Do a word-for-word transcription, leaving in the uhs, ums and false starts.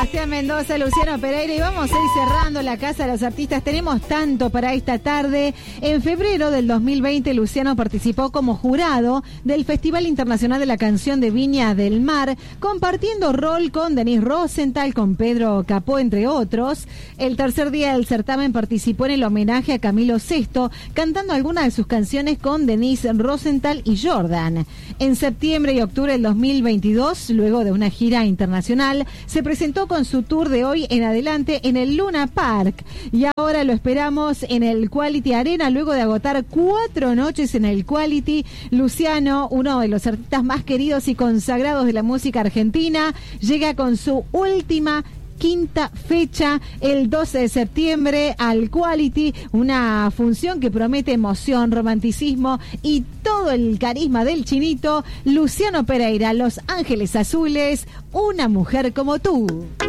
Sebastián Mendoza, Luciano Pereira, y vamos a ir cerrando la Casa de los Artistas. Tenemos tanto para esta tarde. En febrero del dos mil veinte, Luciano participó como jurado del Festival Internacional de la Canción de Viña del Mar, compartiendo rol con Denise Rosenthal, con Pedro Capó, entre otros. El tercer día del certamen participó en el homenaje a Camilo Sesto, cantando algunas de sus canciones con Denise Rosenthal y Jordan. En septiembre y octubre del dos mil veintidós, luego de una gira internacional, se presentó con su tour de hoy en adelante en el Luna Park, y ahora lo esperamos en el Quality Arena luego de agotar cuatro noches en el Quality. Luciano, uno de los artistas más queridos y consagrados de la música argentina, llega con su última quinta fecha el doce de septiembre al Quality, una función que promete emoción, romanticismo y todo el carisma del Chinito. Luciano Pereira, Los Ángeles Azules, Una Mujer Como Tú.